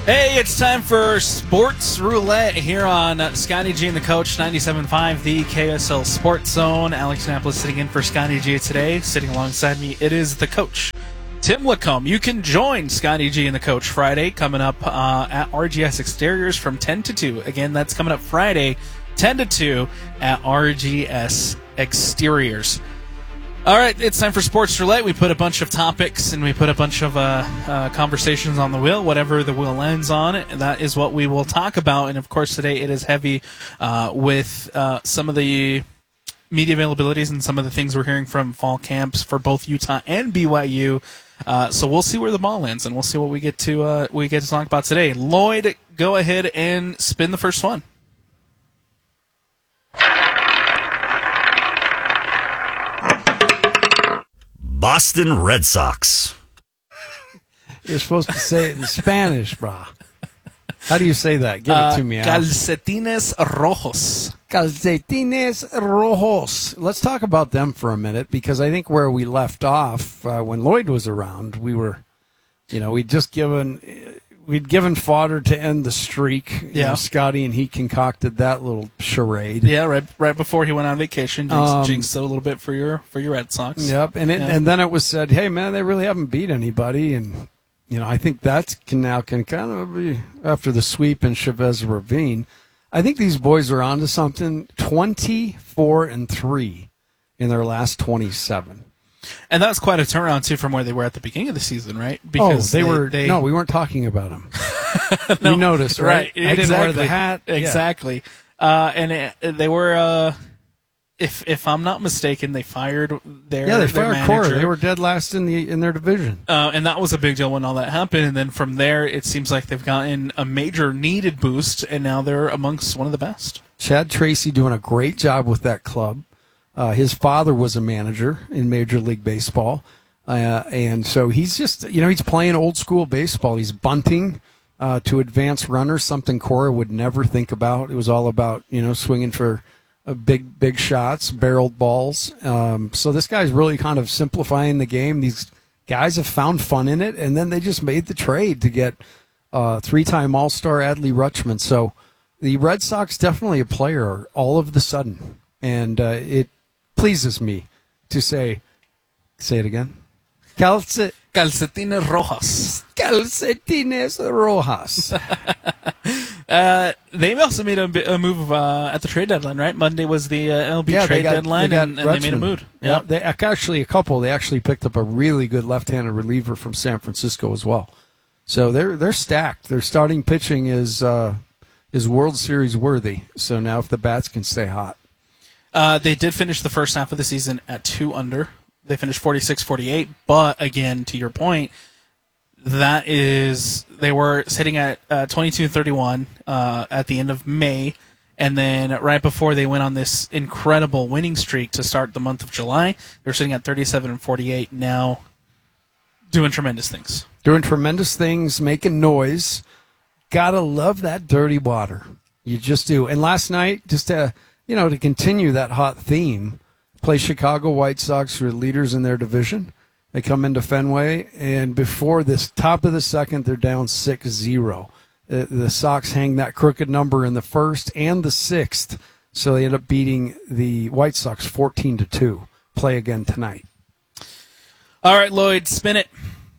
Hey, it's time for Sports Roulette here on Scotty G and the Coach, 97.5, the KSL Sports Zone. Alex Napolis sitting in for Scotty G today. Sitting alongside me, it is the Coach, Tim Lacombe. You can join Scotty G and the Coach Friday coming up at RGS Exteriors from 10 to 2. Again, that's coming up Friday, 10 to 2 at RGS Exteriors. All right, it's time for Sports Roulette. We put a bunch of topics and we put a bunch of conversations on the wheel. Whatever the wheel ends on, that is what we will talk about. And, of course, today it is heavy with some of the media availabilities and some of the things we're hearing from fall camps for both Utah and BYU. So we'll see where the ball lands, and we'll see what we get to talk about today. Lloyd, go ahead and spin the first one. Boston Red Sox. You're supposed to say it in Spanish, brah. How do you say that? Give it to me, Al. Calcetines rojos. Calcetines rojos. Let's talk about them for a minute, because I think where we left off when Lloyd was around, we were, we'd given fodder to end the streak. Yeah. Scotty and he concocted that little charade. Yeah, right before he went on vacation, jinxed it a little bit for your Red Sox. Yep, and then it was said, hey man, they really haven't beat anybody, and I think that can kind of be after the sweep in Chavez Ravine. I think these boys are onto something. 24-3 in their last 27. And that's quite a turnaround, too, from where they were at the beginning of the season, right? Because No, we weren't talking about them. No, we noticed, right? Exactly. I didn't wear the hat. Exactly. Yeah. They were, if I'm not mistaken, they fired their they fired manager. Cora. They were dead last in their division. And that was a big deal when all that happened. And then from there, it seems like they've gotten a major needed boost, and now they're amongst one of the best. Chad Tracy doing a great job with that club. His father was a manager in Major League Baseball. And so he's just, he's playing old school baseball. He's bunting to advance runners, something Cora would never think about. It was all about, swinging for big shots, barreled balls. So this guy's really kind of simplifying the game. These guys have found fun in it, and then they just made the trade to get three-time All-Star Adley Rutschman. So the Red Sox definitely a player all of the sudden. And it pleases me to say it again. Calcetines rojos. Calcetines rojas. They also made a move at the trade deadline, right? Monday was the MLB trade deadline, and they made a move. Yeah, they actually picked up a really good left-handed reliever from San Francisco as well. So they're stacked. Their starting pitching is World Series worthy. So now if the bats can stay hot. They did finish the first half of the season at 2 under. They finished 46-48, but again, to your point, they were sitting at 22-31 at the end of May, and then right before they went on this incredible winning streak to start the month of July, they're sitting at 37-48 now, doing tremendous things. Making noise. Gotta love that dirty water. You just do. And last night, just to continue that hot theme, play Chicago White Sox, who are leaders in their division. They come into Fenway, and before this top of the second, they're down 6-0. The Sox hang that crooked number in the first and the sixth, so they end up beating the White Sox 14-2. Play again tonight. All right, Lloyd, spin it.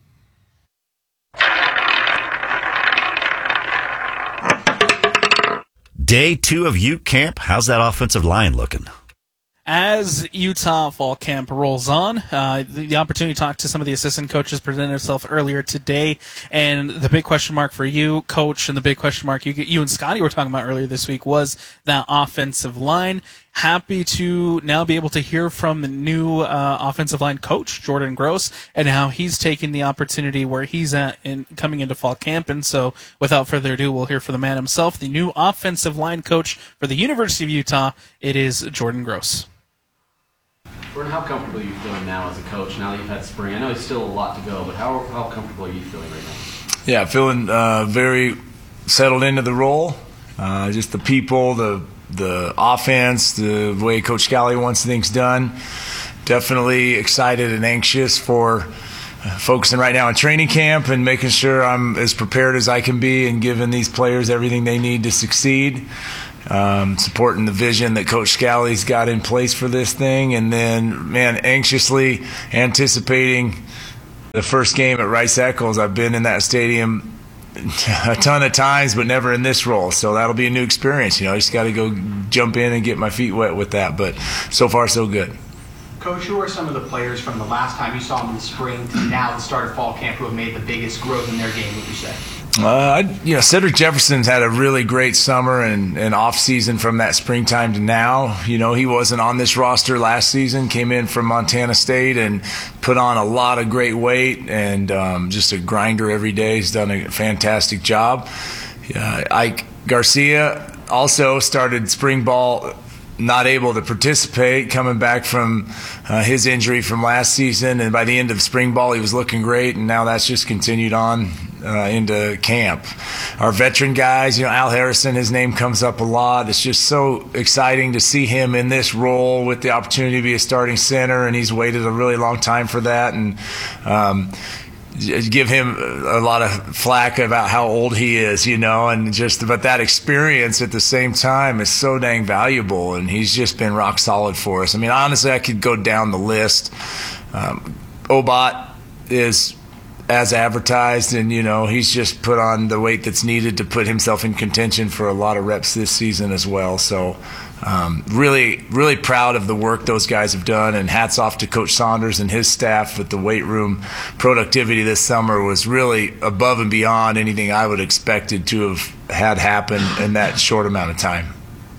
Day 2 of Ute camp. How's that offensive line looking? As Utah fall camp rolls on, the opportunity to talk to some of the assistant coaches presented itself earlier today, and the big question mark for you, Coach, and the big question mark you and Scotty were talking about earlier this week was that offensive line. Happy to now be able to hear from the new offensive line coach, Jordan Gross, and how he's taking the opportunity where he's at in coming into fall camp. And so, without further ado, we'll hear from the man himself, the new offensive line coach for the University of Utah. It is Jordan Gross. Jordan, how comfortable are you feeling now as a coach, now that you've had spring? I know it's still a lot to go, but how comfortable are you feeling right now? Yeah, feeling very settled into the role. Just the people, the offense, the way Coach Scally wants things done. Definitely excited and anxious for focusing right now on training camp and making sure I'm as prepared as I can be and giving these players everything they need to succeed. Supporting the vision that Coach Scalley's got in place for this thing, and then, man, anxiously anticipating the first game at Rice Eccles. I've been in that stadium a ton of times, but never in this role, so that'll be a new experience. I just got to go jump in and get my feet wet with that, but so far so good. Coach, who are some of the players from the last time you saw them in the spring to now the start of fall camp who have made the biggest growth in their game, would you say? Cedric Jefferson's had a really great summer and off season from that springtime to now. He wasn't on this roster last season, came in from Montana State and put on a lot of great weight and just a grinder every day. He's done a fantastic job. Ike Garcia also started spring ball not able to participate, coming back from his injury from last season, and by the end of spring ball he was looking great, and now that's just continued on into camp. Our veteran guys, Al Harrison, his name comes up a lot. It's just so exciting to see him in this role with the opportunity to be a starting center, and he's waited a really long time for that, and give him a lot of flack about how old he is, but that experience at the same time is so dang valuable, and he's just been rock solid for us. Honestly, I could go down the list. Obot is as advertised, and he's just put on the weight that's needed to put himself in contention for a lot of reps this season as well. So really, really proud of the work those guys have done, and hats off to Coach Saunders and his staff with the weight room. Productivity this summer was really above and beyond anything I would expected to have had happen in that short amount of time.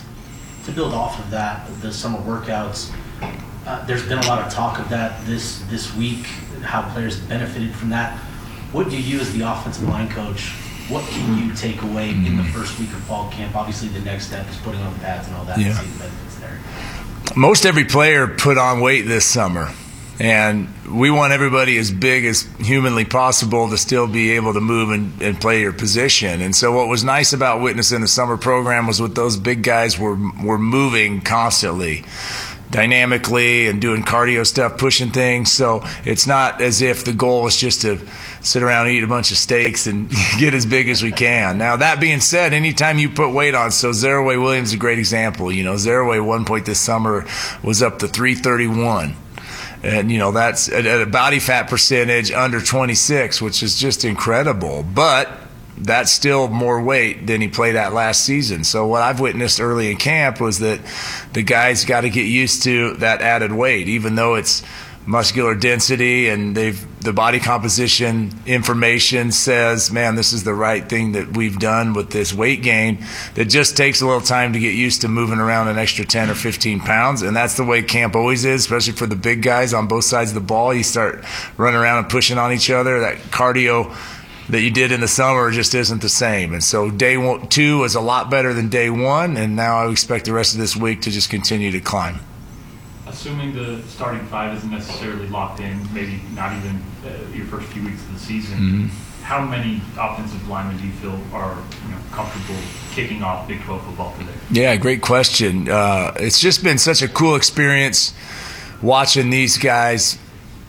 To build off of that, the summer workouts, there's been a lot of talk of that this week, how players benefited from that. What do you, as the offensive line coach, what can you take away in the first week of fall camp? Obviously, the next step is putting on the pads and all that. Yeah. And see the benefits there. Most every player put on weight this summer, and we want everybody as big as humanly possible to still be able to move and play your position. And so what was nice about witnessing the summer program was with those big guys were moving constantly, dynamically, and doing cardio stuff, pushing things. So it's not as if the goal was just to sit around and eat a bunch of steaks and get as big as we can. Now, that being said, anytime you put weight on, so Zaraway Williams is a great example. Zaraway, one point this summer, was up to 331. And, that's at a body fat percentage under 26, which is just incredible. But that's still more weight than he played at last season. So what I've witnessed early in camp was that the guys got to get used to that added weight, even though it's muscular density and the body composition information says, man, this is the right thing that we've done with this weight gain. That just takes a little time to get used to moving around an extra 10 or 15 pounds, and that's the way camp always is, especially for the big guys on both sides of the ball. You start running around and pushing on each other. That cardio that you did in the summer just isn't the same. And so day 2 was a lot better than day 1, and now I expect the rest of this week to just continue to climb. Assuming the starting 5 isn't necessarily locked in, maybe not even your first few weeks of the season, how many offensive linemen do you feel are comfortable kicking off Big 12 football today? Yeah, great question. It's just been such a cool experience watching these guys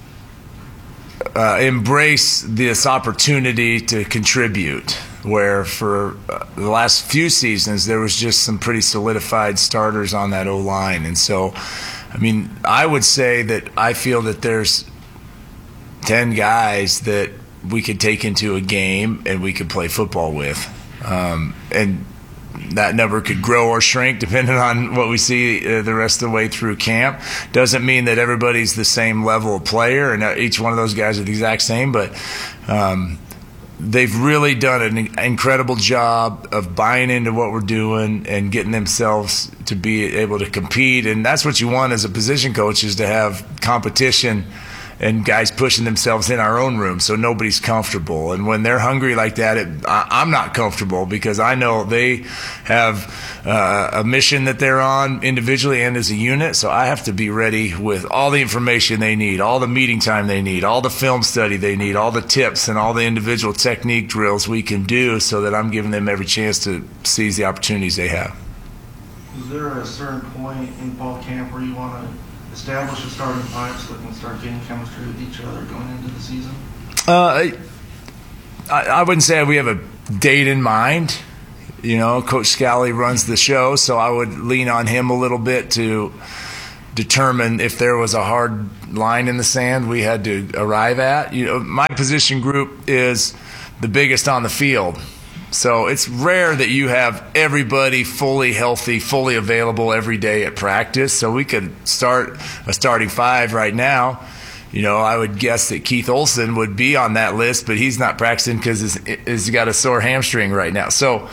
embrace this opportunity to contribute, where for the last few seasons there was just some pretty solidified starters on that O-line. And so, I would say that I feel that there's 10 guys that we could take into a game and we could play football with. And that number could grow or shrink depending on what we see the rest of the way through camp. Doesn't mean that everybody's the same level of player and each one of those guys are the exact same, but they've really done an incredible job of buying into what we're doing and getting themselves to be able to compete. And that's what you want as a position coach, is to have competition and guys pushing themselves in our own room so nobody's comfortable. And when they're hungry like that, I'm not comfortable, because I know they have a mission that they're on individually and as a unit. So I have to be ready with all the information they need, all the meeting time they need, all the film study they need, all the tips and all the individual technique drills we can do, so that I'm giving them every chance to seize the opportunities they have. Is there a certain point in fall camp where you want to establish a starting five so they can start getting chemistry with each other going into the season? I wouldn't say we have a date in mind. Coach Scally runs the show, so I would lean on him a little bit to determine if there was a hard line in the sand we had to arrive at. My position group is the biggest on the field, so it's rare that you have everybody fully healthy, fully available every day at practice. So we could start a starting 5 right now. I would guess that Keith Olson would be on that list, but he's not practicing because he's got a sore hamstring right now. So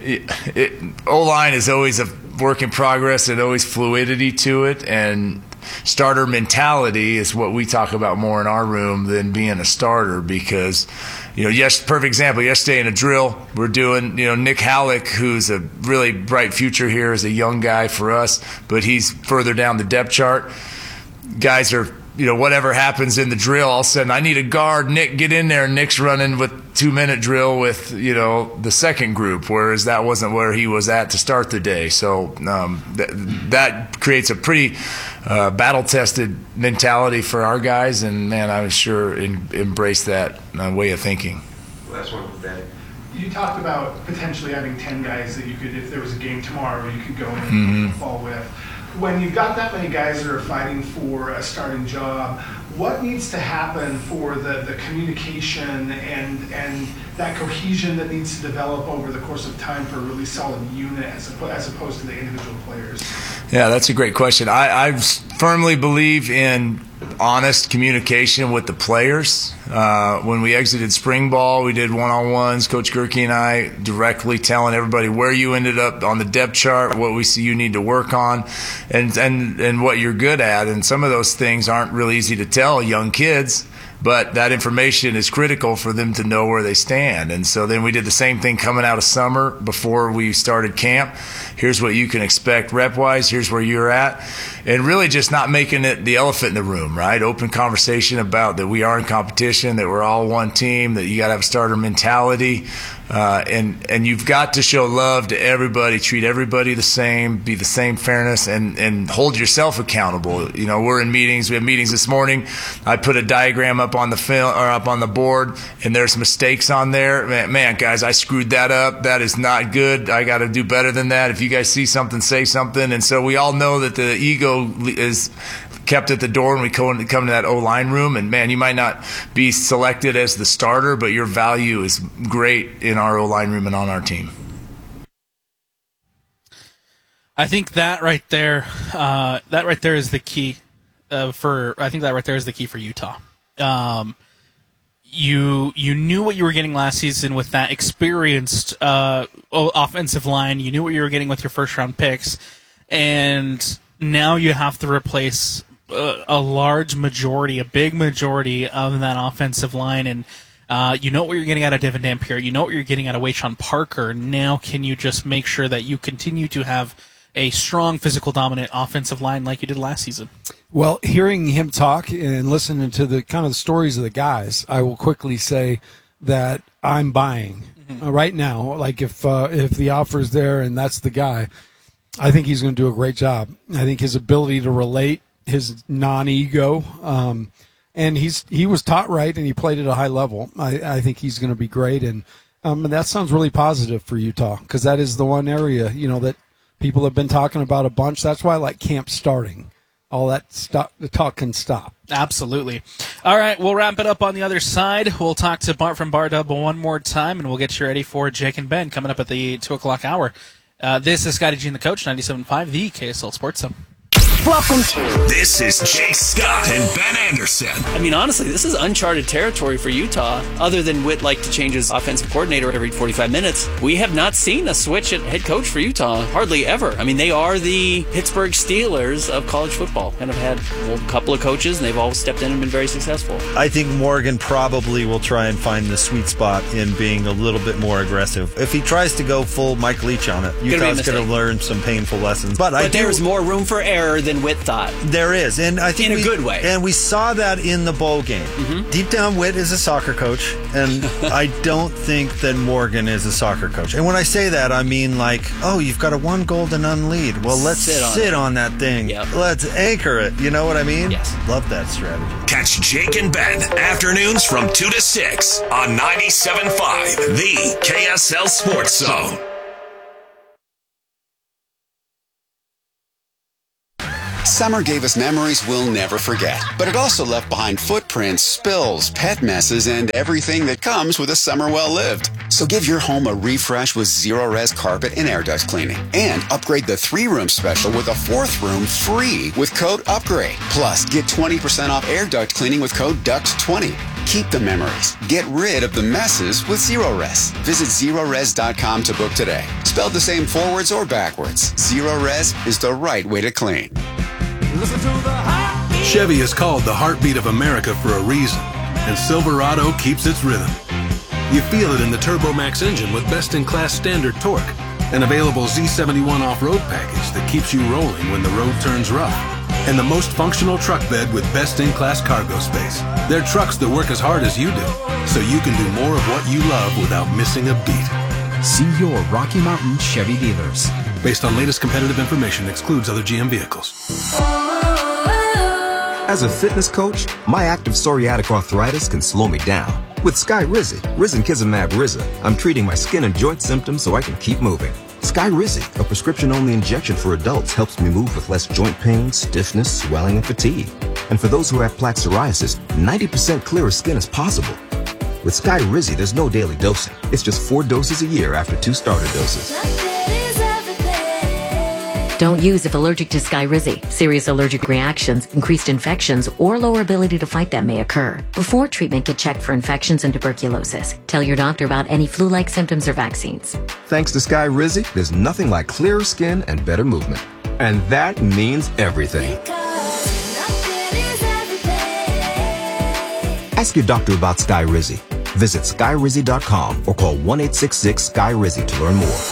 O-line is always a work in progress and always fluidity to it, and starter mentality is what we talk about more in our room than being a starter, because perfect example, yesterday in a drill we're doing, Nick Halleck, who's a really bright future here as a young guy for us, but he's further down the depth chart. Guys are, whatever happens in the drill, all of a sudden, I need a guard, Nick, get in there. Nick's running with 2-minute drill with, the second group, whereas that wasn't where he was at to start the day. So that creates a pretty battle-tested mentality for our guys, and, man, I would sure embrace that way of thinking. Last one with that. You talked about potentially having 10 guys that you could, if there was a game tomorrow, you could go in and fall with. When you've got that many guys that are fighting for a starting job, what needs to happen for the communication and that cohesion that needs to develop over the course of time for a really solid unit as opposed to the individual players? Yeah, that's a great question. I firmly believe in honest communication with the players. When we exited spring ball, we did one-on-ones, Coach Gerke and I, directly telling everybody where you ended up on the depth chart, what we see you need to work on, and what you're good at. And some of those things aren't really easy to tell young kids, but that information is critical for them to know where they stand. And so then we did the same thing coming out of summer before we started camp. Here's what you can expect rep-wise. Here's where you're at. And really just not making it the elephant in the room, right? Open conversation about that we are in competition, that we're all one team, that you got to have a starter mentality. And you've got to show love to everybody, treat everybody the same, be the same fairness, and hold yourself accountable. We're in meetings. We have meetings this morning. I put a diagram up on the film or up on the board, and there's mistakes on there. Man, guys, I screwed that up. That is not good. I got to do better than that. If you guys see something, say something. And so we all know that the ego is kept at the door when we come to that O-line room. And, man, you might not be selected as the starter, but your value is great in our O-line room and on our team. I think that right there is the key for Utah. You knew what you were getting last season with that experienced offensive line. You knew what you were getting with your first-round picks. And now you have to replace a big majority of that offensive line, and you know what you're getting out of Devin Dampier. You know what you're getting out of Wayshawn Parker. Now can you just make sure that you continue to have a strong, physical, dominant offensive line like you did last season? Well, hearing him talk and listening to the kind of the stories of the guys, I will quickly say that I'm buying right now. Like if the offer's there and that's the guy, I think he's going to do a great job. I think his ability to relate, his non-ego, and he was taught right and he played at a high level. I think he's going to be great, and that sounds really positive for Utah, because that is the one area that people have been talking about a bunch. That's why I like camp starting. All that the talk can stop. Absolutely. All right, we'll wrap it up on the other side. We'll talk to Bart from Bar Double one more time, and we'll get you ready for Jake and Ben coming up at the 2 o'clock hour. This is Scotty G and the Coach, 97.5, the KSL Sports Zone. Welcome to. This is Jake Scott and Ben Anderson. I mean, honestly, this is uncharted territory for Utah. Other than Witt like to change his offensive coordinator every 45 minutes, we have not seen a switch at head coach for Utah, hardly ever. I mean, they are the Pittsburgh Steelers of college football. Kind of had a couple of coaches, and they've all stepped in and been very successful. I think Morgan probably will try and find the sweet spot in being a little bit more aggressive. If he tries to go full Mike Leach on it, Utah's going to learn some painful lessons. But there's more room for error than than Witt thought. There is, and I think in a good way. And we saw that in the bowl game. Mm-hmm. Deep down, Witt is a soccer coach, and I don't think that Morgan is a soccer coach. And when I say that, I mean like, oh, you've got a 1 goal to none lead. Well, let's sit on that thing. Yep. Let's anchor it. You know what I mean? Yes. Love that strategy. Catch Jake and Ben afternoons from 2 to 6 on 97.5, the KSL Sports Zone. Summer gave us memories we'll never forget, but it also left behind footprints, spills, pet messes, and everything that comes with a summer well lived. So give your home a refresh with Zero Res carpet and air duct cleaning, and upgrade the 3-room special with a 4th room free with code UPGRADE. Plus, get 20% off air duct cleaning with code DUCT20. Keep the memories. Get rid of the messes with Zero Res. Visit ZeroRes.com to book today. Spelled the same forwards or backwards, Zero Res is the right way to clean. Chevy is called the heartbeat of America for a reason, and Silverado keeps its rhythm. You feel it in the TurboMax engine with best-in-class standard torque, an available Z71 off-road package that keeps you rolling when the road turns rough, and the most functional truck bed with best-in-class cargo space. They're trucks that work as hard as you do, so you can do more of what you love without missing a beat. See your Rocky Mountain Chevy dealers. Based on latest competitive information, excludes other GM vehicles. As a fitness coach, my active psoriatic arthritis can slow me down. With Skyrizi, Risankizumab Riza, I'm treating my skin and joint symptoms so I can keep moving. Skyrizi, a prescription-only injection for adults, helps me move with less joint pain, stiffness, swelling, and fatigue. And for those who have plaque psoriasis, 90% clearer skin is possible. With Skyrizi, there's no daily dosing. It's just 4 doses a year after 2 starter doses. Don't use if allergic to Skyrizi. Serious allergic reactions, increased infections, or lower ability to fight them may occur. Before treatment, get checked for infections and tuberculosis. Tell your doctor about any flu-like symptoms or vaccines. Thanks to Skyrizi, there's nothing like clearer skin and better movement. And that means everything. Ask your doctor about Skyrizi. Visit Skyrizi.com or call 1-866-SKY-RIZI to learn more.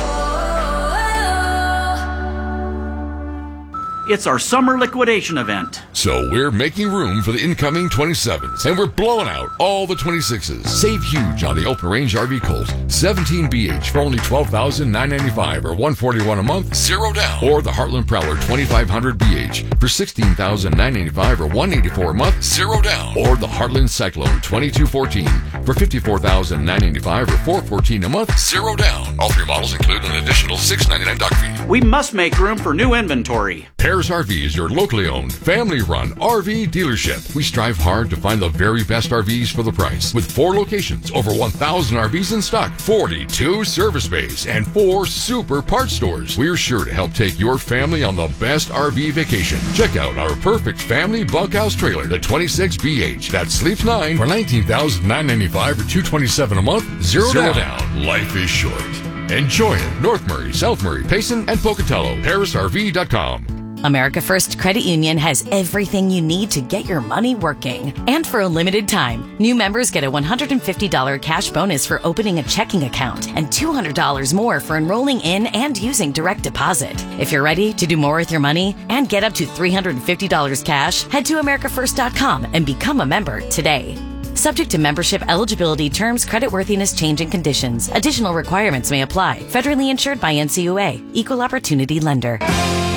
It's our summer liquidation event. So we're making room for the incoming 27s, and we're blowing out all the 26s. Save huge on the Open Range RV Colt 17BH for only $12,995 or $141 a month, 0 down. Or the Heartland Prowler 2500BH for $16,995 or $184 a month, 0 down. Or the Heartland Cyclone 2214 for $54,995 or $414 a month, 0 down. All 3 models include an additional $699 dock fee. We must make room for new inventory. Paris RV is your locally owned, family-run RV dealership. We strive hard to find the very best RVs for the price. With 4 locations, over 1,000 RVs in stock, 42 service bays, and 4 super parts stores. We're sure to help take your family on the best RV vacation. Check out our perfect family bunkhouse trailer, the 26BH. That sleeps 9 for $19,995 or $227 a month, 0 down. Life is short. Enjoy it. North Murray, South Murray, Payson, and Pocatello. ParisRV.com. America First Credit Union has everything you need to get your money working. And for a limited time, new members get a $150 cash bonus for opening a checking account and $200 more for enrolling in and using direct deposit. If you're ready to do more with your money and get up to $350 cash, head to AmericaFirst.com and become a member today. Subject to membership, eligibility, terms, creditworthiness, change, and conditions. Additional requirements may apply. Federally insured by NCUA. Equal Opportunity Lender.